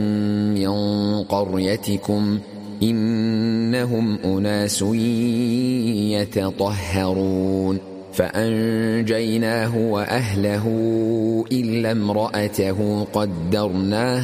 من قريتكم إنهم أناس يتطهرون فأنجيناه وأهله إلا امرأته قدرناها